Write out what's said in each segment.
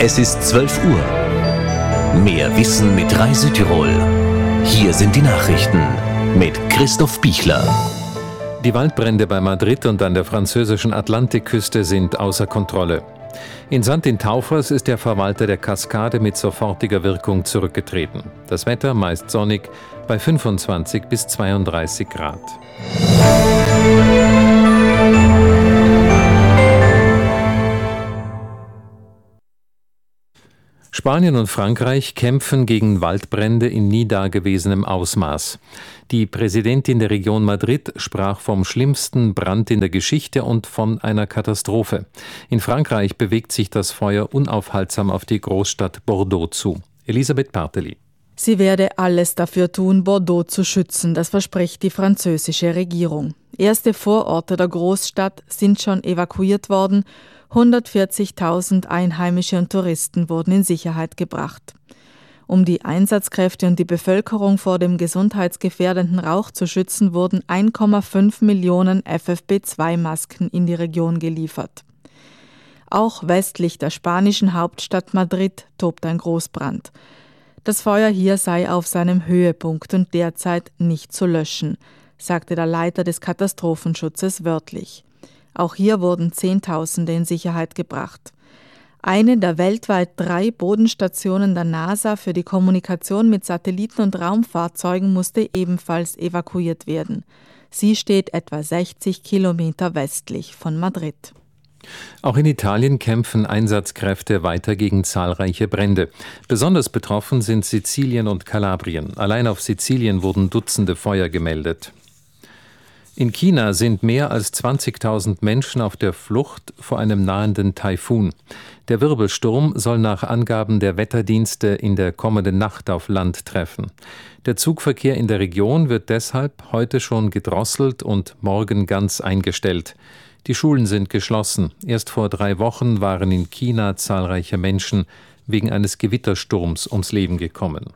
Es ist 12 Uhr. Mehr Wissen mit Rai Südtirol. Hier sind die Nachrichten mit Christoph Bichler. Die Waldbrände bei Madrid und an der französischen Atlantikküste sind außer Kontrolle. In Sant in Taufers ist der Verwalter der Kaskade mit sofortiger Wirkung zurückgetreten. Das Wetter meist sonnig bei 25 bis 32 Grad. Spanien und Frankreich kämpfen gegen Waldbrände in nie dagewesenem Ausmaß. Die Präsidentin der Region Madrid sprach vom schlimmsten Brand in der Geschichte und von einer Katastrophe. In Frankreich bewegt sich das Feuer unaufhaltsam auf die Großstadt Bordeaux zu. Elisabeth Barteli. Sie werde alles dafür tun, Bordeaux zu schützen, das verspricht die französische Regierung. Erste Vororte der Großstadt sind schon evakuiert worden. 140.000 Einheimische und Touristen wurden in Sicherheit gebracht. Um die Einsatzkräfte und die Bevölkerung vor dem gesundheitsgefährdenden Rauch zu schützen, wurden 1,5 Millionen FFP2-Masken in die Region geliefert. Auch westlich der spanischen Hauptstadt Madrid tobt ein Großbrand. Das Feuer hier sei auf seinem Höhepunkt und derzeit nicht zu löschen, sagte der Leiter des Katastrophenschutzes wörtlich. Auch hier wurden Zehntausende in Sicherheit gebracht. Eine der weltweit 3 Bodenstationen der NASA für die Kommunikation mit Satelliten und Raumfahrzeugen musste ebenfalls evakuiert werden. Sie steht etwa 60 Kilometer westlich von Madrid. Auch in Italien kämpfen Einsatzkräfte weiter gegen zahlreiche Brände. Besonders betroffen sind Sizilien und Kalabrien. Allein auf Sizilien wurden Dutzende Feuer gemeldet. In China sind mehr als 20.000 Menschen auf der Flucht vor einem nahenden Taifun. Der Wirbelsturm soll nach Angaben der Wetterdienste in der kommenden Nacht auf Land treffen. Der Zugverkehr in der Region wird deshalb heute schon gedrosselt und morgen ganz eingestellt. Die Schulen sind geschlossen. Erst vor 3 Wochen waren in China zahlreiche Menschen wegen eines Gewittersturms ums Leben gekommen.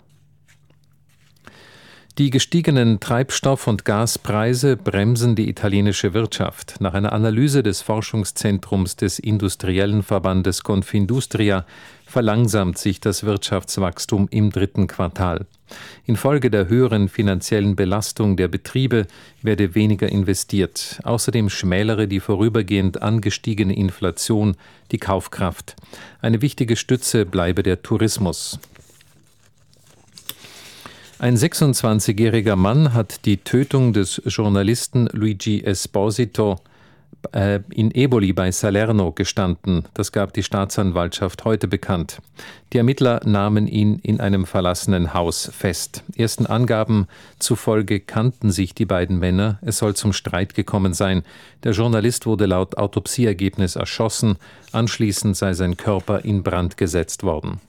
Die gestiegenen Treibstoff- und Gaspreise bremsen die italienische Wirtschaft. Nach einer Analyse des Forschungszentrums des industriellen Verbandes Confindustria verlangsamt sich das Wirtschaftswachstum im 3. Quartal. Infolge der höheren finanziellen Belastung der Betriebe werde weniger investiert. Außerdem schmälere die vorübergehend angestiegene Inflation die Kaufkraft. Eine wichtige Stütze bleibe der Tourismus. Ein 26-jähriger Mann hat die Tötung des Journalisten Luigi Esposito in Eboli bei Salerno gestanden. Das gab die Staatsanwaltschaft heute bekannt. Die Ermittler nahmen ihn in einem verlassenen Haus fest. Ersten Angaben zufolge kannten sich die beiden Männer. Es soll zum Streit gekommen sein. Der Journalist wurde laut Autopsieergebnis erschossen. Anschließend sei sein Körper in Brand gesetzt worden.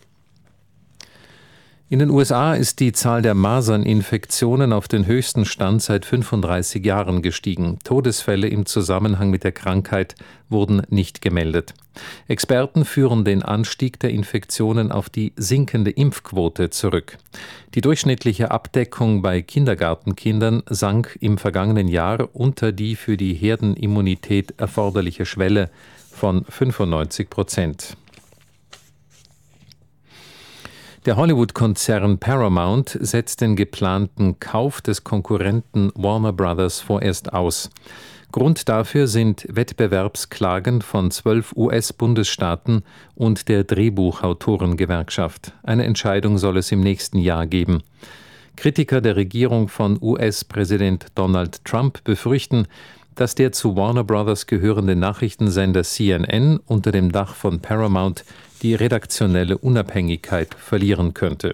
In den USA ist die Zahl der Maserninfektionen auf den höchsten Stand seit 35 Jahren gestiegen. Todesfälle im Zusammenhang mit der Krankheit wurden nicht gemeldet. Experten führen den Anstieg der Infektionen auf die sinkende Impfquote zurück. Die durchschnittliche Abdeckung bei Kindergartenkindern sank im vergangenen Jahr unter die für die Herdenimmunität erforderliche Schwelle von 95%. Der Hollywood-Konzern Paramount setzt den geplanten Kauf des Konkurrenten Warner Brothers vorerst aus. Grund dafür sind Wettbewerbsklagen von 12 US-Bundesstaaten und der Drehbuchautorengewerkschaft. Eine Entscheidung soll es im nächsten Jahr geben. Kritiker der Regierung von US-Präsident Donald Trump befürchten, dass der zu Warner Brothers gehörende Nachrichtensender CNN unter dem Dach von Paramount die redaktionelle Unabhängigkeit verlieren könnte.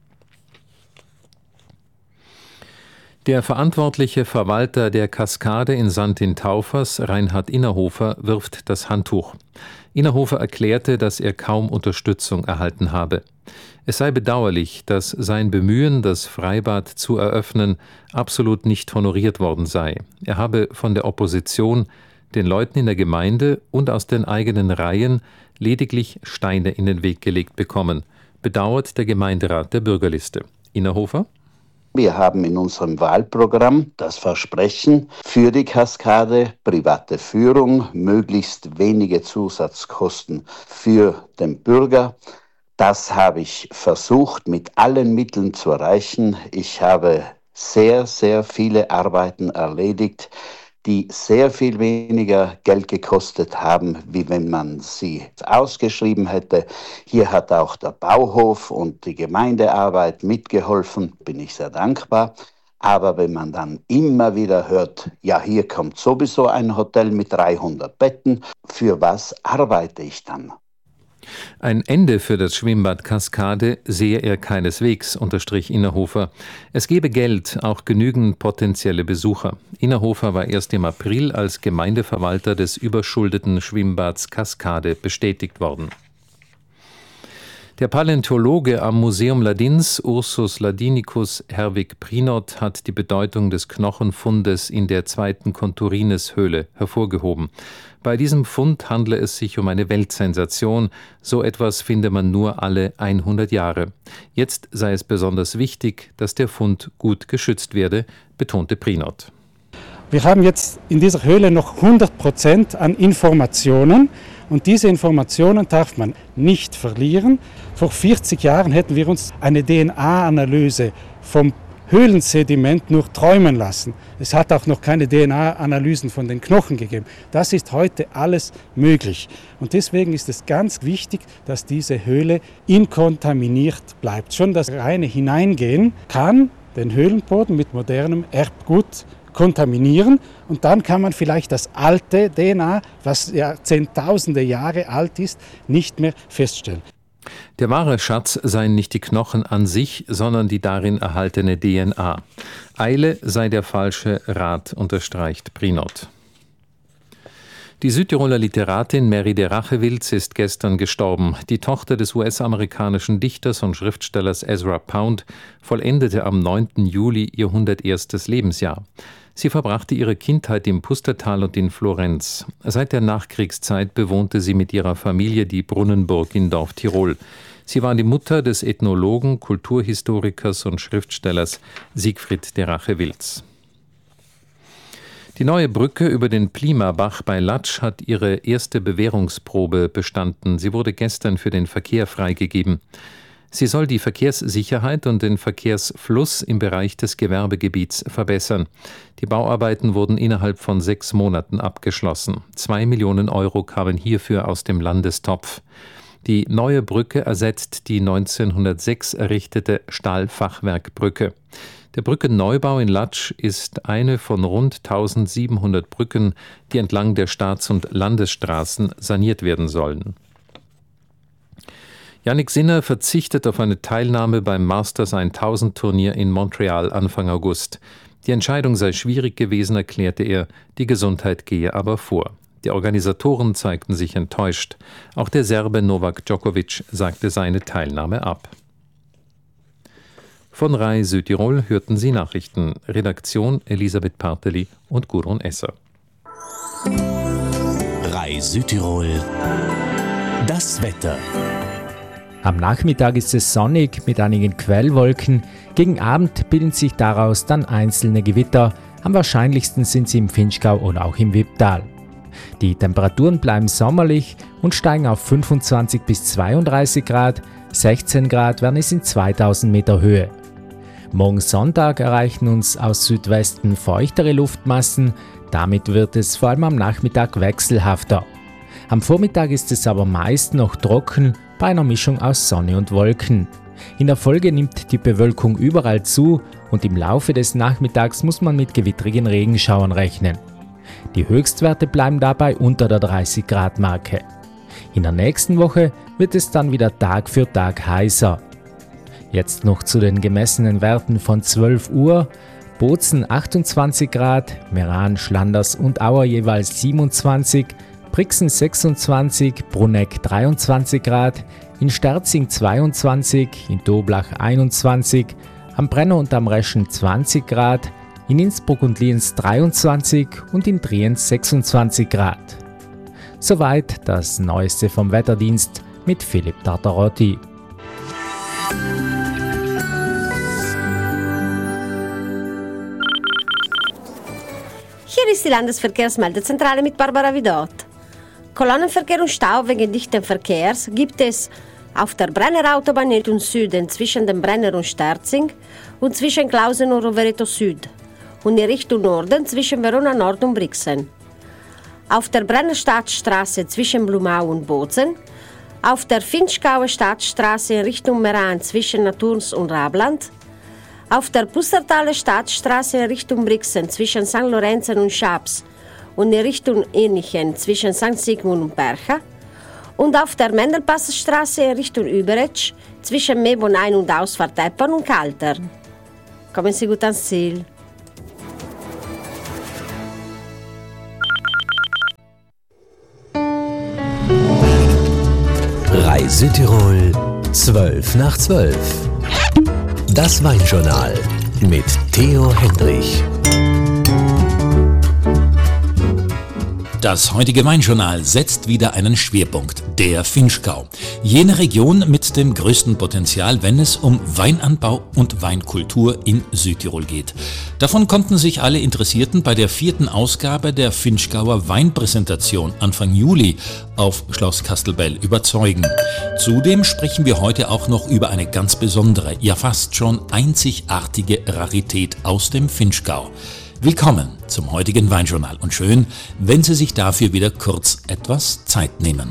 Der verantwortliche Verwalter der Kaskade in Sant in Taufers, Reinhard Innerhofer, wirft das Handtuch. Innerhofer erklärte, dass er kaum Unterstützung erhalten habe. Es sei bedauerlich, dass sein Bemühen, das Freibad zu eröffnen, absolut nicht honoriert worden sei. Er habe von der Opposition, den Leuten in der Gemeinde und aus den eigenen Reihen lediglich Steine in den Weg gelegt bekommen, bedauert der Gemeinderat der Bürgerliste. Innerhofer? Wir haben in unserem Wahlprogramm das Versprechen für die Kaskade, private Führung, möglichst wenige Zusatzkosten für den Bürger. Das habe ich versucht, mit allen Mitteln zu erreichen. Ich habe sehr, sehr viele Arbeiten erledigt, die sehr viel weniger Geld gekostet haben, wie wenn man sie ausgeschrieben hätte. Hier hat auch der Bauhof und die Gemeindearbeit mitgeholfen, bin ich sehr dankbar. Aber wenn man dann immer wieder hört, ja, hier kommt sowieso ein Hotel mit 300 Betten, für was arbeite ich dann? Ein Ende für das Schwimmbad Kaskade sehe er keineswegs, unterstrich Innerhofer. Es gebe Geld, auch genügend potenzielle Besucher. Innerhofer war erst im April als Gemeindeverwalter des überschuldeten Schwimmbads Kaskade bestätigt worden. Der Paläontologe am Museum Ladins, Ursus Ladinicus Herwig Prinot, hat die Bedeutung des Knochenfundes in der 2. Konturines-Höhle hervorgehoben. Bei diesem Fund handle es sich um eine Weltsensation. So etwas finde man nur alle 100 Jahre. Jetzt sei es besonders wichtig, dass der Fund gut geschützt werde, betonte Prinot. Wir haben jetzt in dieser Höhle noch 100% an Informationen und diese Informationen darf man nicht verlieren. Vor 40 Jahren hätten wir uns eine DNA-Analyse vom Höhlensediment nur träumen lassen. Es hat auch noch keine DNA-Analysen von den Knochen gegeben. Das ist heute alles möglich. Und deswegen ist es ganz wichtig, dass diese Höhle inkontaminiert bleibt. Schon das reine Hineingehen kann den Höhlenboden mit modernem Erbgut kontaminieren und dann kann man vielleicht das alte DNA, was ja zehntausende Jahre alt ist, nicht mehr feststellen. Der wahre Schatz seien nicht die Knochen an sich, sondern die darin erhaltene DNA. Eile sei der falsche Rat, unterstreicht Prinot. Die Südtiroler Literatin Mary de Rachewilz ist gestern gestorben. Die Tochter des US-amerikanischen Dichters und Schriftstellers Ezra Pound vollendete am 9. Juli ihr 101. Lebensjahr. Sie verbrachte ihre Kindheit im Pustertal und in Florenz. Seit der Nachkriegszeit bewohnte sie mit ihrer Familie die Brunnenburg in Dorf Tirol. Sie war die Mutter des Ethnologen, Kulturhistorikers und Schriftstellers Siegfried de Rachewilz. Die neue Brücke über den Plimabach bei Latsch hat ihre erste Bewährungsprobe bestanden. Sie wurde gestern für den Verkehr freigegeben. Sie soll die Verkehrssicherheit und den Verkehrsfluss im Bereich des Gewerbegebiets verbessern. Die Bauarbeiten wurden innerhalb von 6 Monaten abgeschlossen. 2 Millionen Euro kamen hierfür aus dem Landestopf. Die neue Brücke ersetzt die 1906 errichtete Stahlfachwerkbrücke. Der Brückenneubau in Latsch ist eine von rund 1700 Brücken, die entlang der Staats- und Landesstraßen saniert werden sollen. Jannik Sinner verzichtet auf eine Teilnahme beim Masters 1000-Turnier in Montreal Anfang August. Die Entscheidung sei schwierig gewesen, erklärte er, die Gesundheit gehe aber vor. Die Organisatoren zeigten sich enttäuscht. Auch der Serbe Novak Djokovic sagte seine Teilnahme ab. Von RAI Südtirol hörten Sie Nachrichten. Redaktion Elisabeth Parteli und Gudrun Esser. RAI Südtirol. Das Wetter. Am Nachmittag ist es sonnig mit einigen Quellwolken. Gegen Abend bilden sich daraus dann einzelne Gewitter. Am wahrscheinlichsten sind sie im Vinschgau oder auch im Wipptal. Die Temperaturen bleiben sommerlich und steigen auf 25 bis 32 Grad. 16 Grad werden es in 2000 Meter Höhe. Morgen Sonntag erreichen uns aus Südwesten feuchtere Luftmassen. Damit wird es vor allem am Nachmittag wechselhafter. Am Vormittag ist es aber meist noch trocken, bei einer Mischung aus Sonne und Wolken. In der Folge nimmt die Bewölkung überall zu und im Laufe des Nachmittags muss man mit gewittrigen Regenschauern rechnen. Die Höchstwerte bleiben dabei unter der 30-Grad-Marke. In der nächsten Woche wird es dann wieder Tag für Tag heißer. Jetzt noch zu den gemessenen Werten von 12 Uhr. Bozen 28 Grad, Meran, Schlanders und Auer jeweils 27, Brixen 26, Brunegg 23 Grad, in Sterzing 22, in Doblach 21, am Brenner und am Reschen 20 Grad, in Innsbruck und Lienz 23 und in Triens 26 Grad. Soweit das Neueste vom Wetterdienst mit Philipp Tartarotti. ist die Landesverkehrsmeldezentrale mit Barbara Vidot. Kolonnenverkehr und Stau wegen dichten Verkehrs gibt es auf der Brennerautobahn Richtung Süden zwischen dem Brenner und Sterzing und zwischen Klausen und Rovereto Süd und in Richtung Norden zwischen Verona Nord und Brixen. Auf der Brenner Stadtstraße zwischen Blumau und Bozen, auf der Finchgauer Stadtstraße in Richtung Meran zwischen Naturns und Rabland, auf der Pustertaler Stadtstraße in Richtung Brixen zwischen St. Lorenzen und Schaps und in Richtung Irnichen zwischen St. Sigmund und Bercha und auf der Mendelpassstraße in Richtung Überetsch zwischen Mebon Ein- und Ausfahrt Eppern und Kaltern. Kommen Sie gut ans Ziel. Südtirol 12 nach 12. Das Weinjournal mit Theo Hendrich. Das heutige Weinjournal setzt wieder einen Schwerpunkt, der Finchgau. Jene Region mit dem größten Potenzial, wenn es um Weinanbau und Weinkultur in Südtirol geht. Davon konnten sich alle Interessierten bei der 4. Ausgabe der Finchgauer Weinpräsentation Anfang Juli auf Schloss Kastelbell überzeugen. Zudem sprechen wir heute auch noch über eine ganz besondere, ja fast schon einzigartige Rarität aus dem Finchgau. Willkommen zum heutigen Weinjournal und schön, wenn Sie sich dafür wieder kurz etwas Zeit nehmen.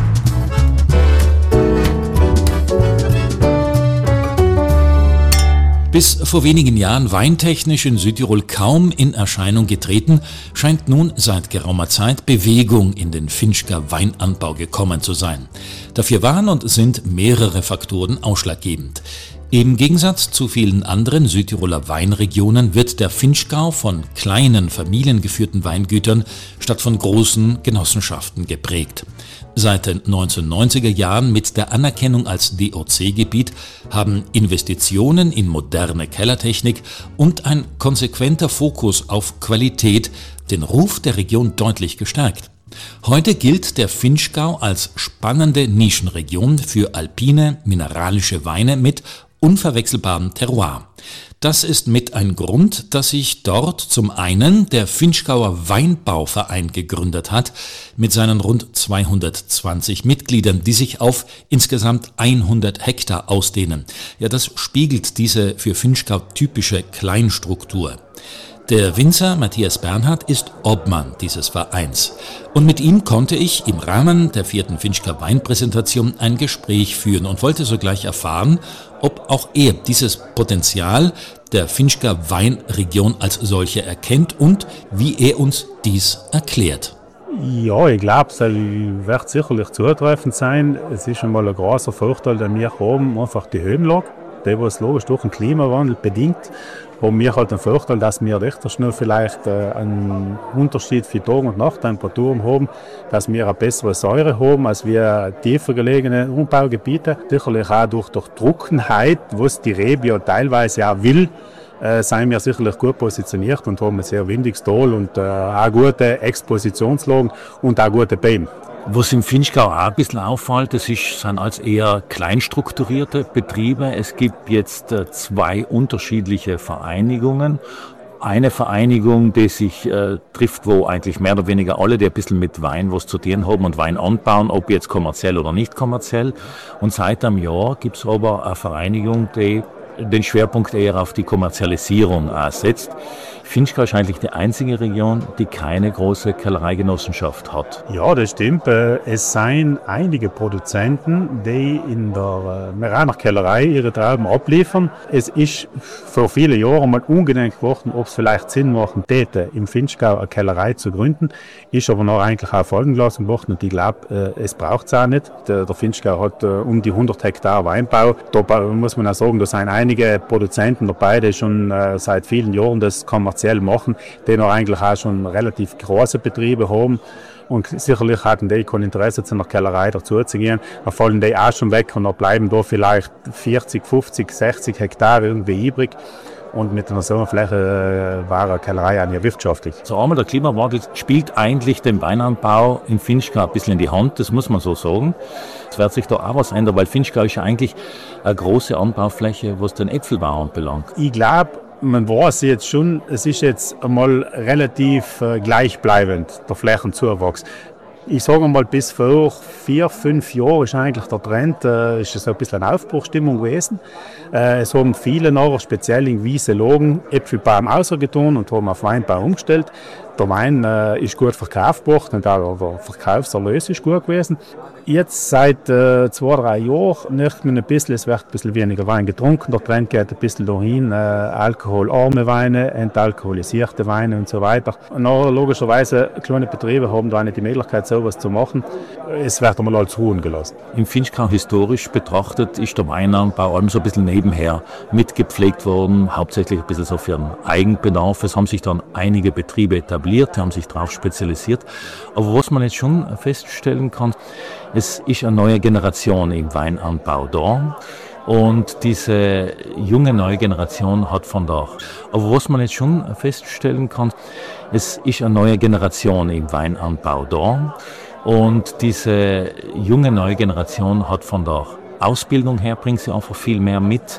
Bis vor wenigen Jahren weintechnisch in Südtirol kaum in Erscheinung getreten, scheint nun seit geraumer Zeit Bewegung in den Finchgauer Weinanbau gekommen zu sein. Dafür waren und sind mehrere Faktoren ausschlaggebend. Im Gegensatz zu vielen anderen Südtiroler Weinregionen wird der Finchgau von kleinen familiengeführten Weingütern statt von großen Genossenschaften geprägt. Seit den 1990er Jahren mit der Anerkennung als DOC-Gebiet haben Investitionen in moderne Kellertechnik und ein konsequenter Fokus auf Qualität den Ruf der Region deutlich gestärkt. Heute gilt der Finchgau als spannende Nischenregion für alpine, mineralische Weine mit unverwechselbarem Terroir. Das ist mit ein Grund, dass sich dort zum einen der Finchgauer Weinbauverein gegründet hat, mit seinen rund 220 Mitgliedern, die sich auf insgesamt 100 Hektar ausdehnen. Ja, das spiegelt diese für Finchgau typische Kleinstruktur. Der Winzer Matthias Bernhard ist Obmann dieses Vereins. Und mit ihm konnte ich im Rahmen der 4. Finchgauer Weinpräsentation ein Gespräch führen und wollte sogleich erfahren, ob auch er dieses Potenzial der Finchgauer Weinregion als solche erkennt und wie er uns dies erklärt. Ja, ich glaube, es wird sicherlich zutreffend sein. Es ist einmal ein großer Vorteil, den wir haben, einfach die Höhenlage. Die, was logisch durch den Klimawandel bedingt, haben wir halt den Vorteil, dass wir recht schnell vielleicht einen Unterschied für Tag- und Nachttemperaturen haben, dass wir eine bessere Säure haben als wir tiefer gelegene Umbaugebiete. Sicherlich auch durch die Trockenheit, was die Rebe ja teilweise auch will, sind wir sicherlich gut positioniert und haben ein sehr windiges Tal und auch gute Expositionslagen und auch gute Bäume. Was im Finchgau auch ein bisschen auffällt, das sind als eher kleinstrukturierte Betriebe. Es gibt jetzt 2 unterschiedliche Vereinigungen. Eine Vereinigung, die sich trifft, wo eigentlich mehr oder weniger alle, die ein bisschen mit Wein was zu tun haben und Wein anbauen, ob jetzt kommerziell oder nicht kommerziell. Und seit einem Jahr gibt es aber eine Vereinigung, die den Schwerpunkt eher auf die Kommerzialisierung setzt. Finchgau ist eigentlich die einzige Region, die keine große Kellereigenossenschaft hat. Ja, das stimmt. Es sind einige Produzenten, die in der Meraner Kellerei ihre Trauben abliefern. Es ist vor vielen Jahren mal ungedenkt geworden, ob es vielleicht Sinn machen täte, im Finchgau eine Kellerei zu gründen. Ist aber noch eigentlich auch folgen gelassen worden und ich glaube, es braucht es auch nicht. Der Finchgau hat um die 100 Hektar Weinbau. Da muss man auch sagen, da sind einige Produzenten dabei, die schon seit vielen Jahren das kommerziell machen, die noch eigentlich auch schon relativ große Betriebe haben und sicherlich hatten die kein Interesse, zu einer Kellerei dazu zu gehen. Da fallen die auch schon weg und dann bleiben da vielleicht 40, 50, 60 Hektar irgendwie übrig. Und mit einer so Fläche war eine Kellerei auch nicht wirtschaftlich. So einmal der Klimawandel spielt eigentlich den Weinanbau in Finchgau ein bisschen in die Hand, das muss man so sagen. Es wird sich da auch was ändern, weil Finchgau ist ja eigentlich eine große Anbaufläche, was den Äpfelbau anbelangt. Ich glaube, Man weiß jetzt schon, es ist jetzt einmal relativ gleichbleibend, der Flächenzuwachs. Ich sage mal, bis vor 4-5 Jahren ist eigentlich der Trend, ist so ein bisschen eine Aufbruchstimmung gewesen. Es haben viele nachher, speziell in Wiese Lagen, Äpfelbaum ausgetan und haben auf Weinbau umgestellt. Der Wein ist gut verkauft worden und auch der Verkaufserlös ist gut gewesen. Jetzt seit 2-3 Jahren merkt man ein bisschen, es wird ein bisschen weniger Wein getrunken. Der Trend geht ein bisschen dahin, alkoholarme Weine, entalkoholisierte Weine und so weiter. Und logischerweise, kleine Betriebe haben da nicht die Möglichkeit, sowas zu machen. Es wird einmal als ruhen gelassen. Im Vinschgau historisch betrachtet ist der Weinanbau allem so ein bisschen nebenher mitgepflegt worden, hauptsächlich ein bisschen so für den Eigenbedarf. Es haben sich dann einige Betriebe etabliert, haben sich darauf spezialisiert. Aber was man jetzt schon feststellen kann, es ist eine neue Generation im Weinanbau da. Und diese junge neue Generation hat von da. Aber was man jetzt schon feststellen kann, es ist eine neue Generation im Weinanbau da. Und diese junge neue Generation hat von der Ausbildung her, bringt sie einfach viel mehr mit.